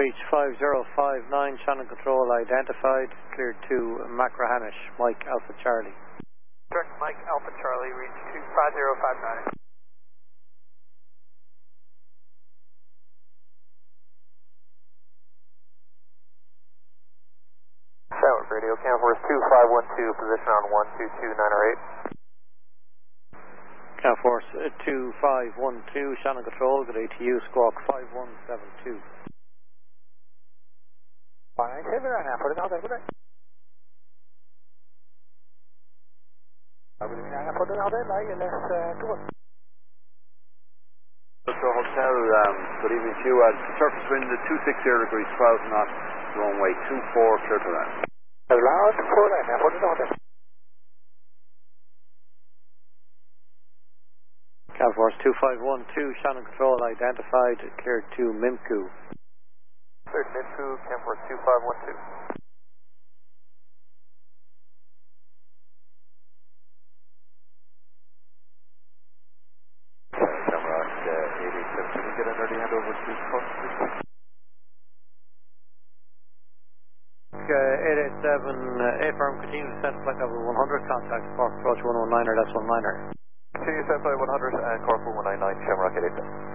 Reach 5059, channel control identified, cleared to Macrahanish, Mike Alpha Charlie. Direct Mike Alpha Charlie, reach 25059. Tower radio, Camforce 2512, position on 122908. Camforce 2512, channel control, good ATU, squawk 5172. Fine, Taylor, and I put it out there, good day. I put it out there, like, and let's do it. Hotel, good evening to you. Surface wind at 260 degrees, 12 knots, runway 24, clear to land. Loud, full, and I put it out there. Camforce 2512, channel control identified, cleared to Mimku. Cleared Mimku, Camforce 2512. Shamrock 87, can we get an early handover to front, please? 887, A-firm, continue to send flight level 100, contact Park approach 119er, that's 19er. Continue to send flight 100 and Cork 199, Shamrock 887.